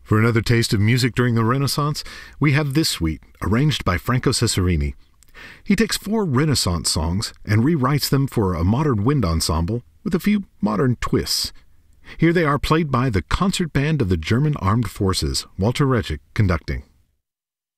For another taste of music during the Renaissance, we have this suite, arranged by Franco Cesarini. He takes 4 Renaissance songs and rewrites them for a modern wind ensemble with a few modern twists. Here they are, played by the Concert Band of the German Armed Forces, Walter Reschke conducting.